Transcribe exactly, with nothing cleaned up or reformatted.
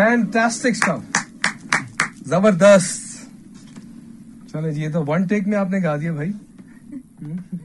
Fantastic stuff, जबरदस्त। चलो जी, ये तो वन टेक में आपने गा दिया भाई।